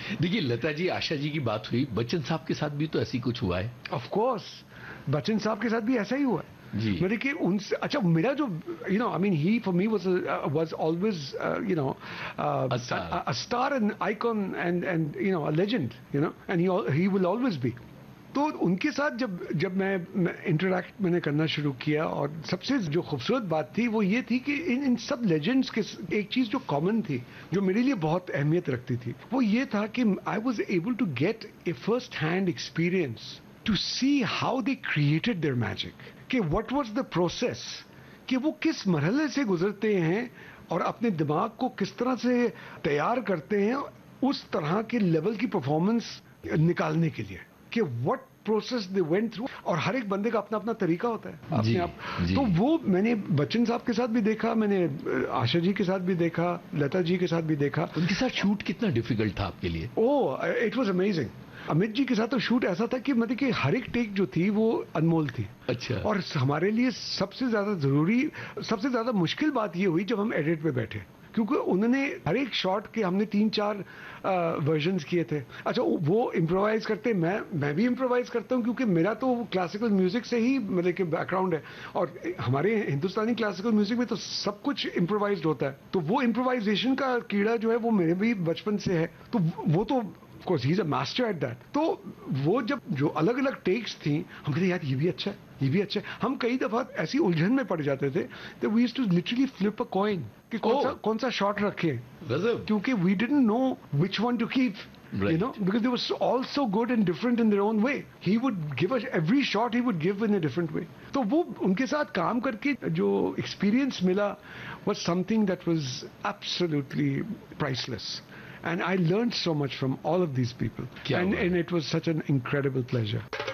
देखिए लता जी, आशा जी की बात हुई, बच्चन साहब के साथ भी तो ऐसी कुछ हुआ है? ऑफ कोर्स, बच्चन साहब के साथ भी ऐसा ही हुआ है जी। मैं देखिए उनसे, अच्छा मेरा जो I mean he for me was always a star and icon and a legend, and he will always be. तो उनके साथ जब मैं इंटरेक्ट मैंने करना शुरू किया, और सबसे जो खूबसूरत बात थी वो ये थी कि इन सब लेजेंड्स के एक चीज़ जो कॉमन थी, जो मेरे लिए बहुत अहमियत रखती थी, वो ये था कि I was able to get A first hand experience to see how they created their magic, कि व्हाट वाज द प्रोसेस, कि वो किस मरहले से गुजरते हैं और अपने दिमाग को किस तरह से तैयार करते हैं उस तरह के लेवल की परफॉर्मेंस निकालने के लिए, कि what process they went through. और हर एक बंदे का अपना अपना तरीका होता है अपने आप। तो वो मैंने बच्चन साहब के साथ भी देखा, मैंने आशा जी के साथ भी देखा, लता जी के साथ भी देखा। उनके साथ शूट कितना डिफिकल्ट था आपके लिए? ओह, it was amazing. Amit ji के साथ तो शूट ऐसा था कि मतलब कि हर एक टेक जो थी वो अनमोल थी। अच्छा। और हमारे लिए सबसे ज्यादा जरूरी, सबसे ज्यादा मुश्किल बात ये हुई जब हम एडिट पे बैठे, क्योंकि उन्होंने हर एक शॉट के हमने 3-4 वर्जन्स किए थे। अच्छा, वो इम्प्रोवाइज करते, मैं भी इम्प्रोवाइज करता हूँ, क्योंकि मेरा तो क्लासिकल म्यूजिक से ही मतलब कि बैकग्राउंड है, और हमारे हिंदुस्तानी क्लासिकल म्यूजिक में तो सब कुछ इम्प्रोवाइज होता है। तो वो इम्प्रोवाइजेशन का कीड़ा जो है वो मेरे भी बचपन से है, तो वो तो of course he is a master at that. तो वो जब जो अलग अलग टेक्स थी, हम कहते यार ये भी अच्छा है, ये भी अच्छा है। हम कई दफा ऐसी उलझन में पड़ जाते थे, तो we used to literally flip a coin कि कौन सा शॉट रखें, क्योंकि we didn't know which one two keep, because they were all so good and different in their own way. He would give us every shot, he would give in a different way. तो वो उनके साथ काम करके जो experience मिला was something that was absolutely priceless. And I learned so much from all of these people. And it was such an incredible pleasure.